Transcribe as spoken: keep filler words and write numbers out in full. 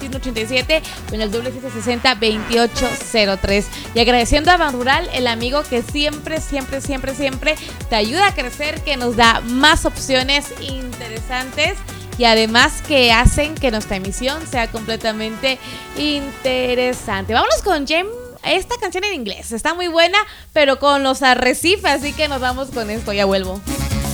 veintiuno ochenta y siete o en el doble siete sesenta veintiocho cero tres. Y agradeciendo a Banrural, el amigo que siempre, siempre, siempre, siempre te ayuda a crecer, que nos da más opciones interesantes y además que hacen que nuestra emisión sea completamente interesante. Vámonos con Jem. Esta canción en inglés está muy buena, pero con los arrecifes, así que nos vamos con esto, ya vuelvo.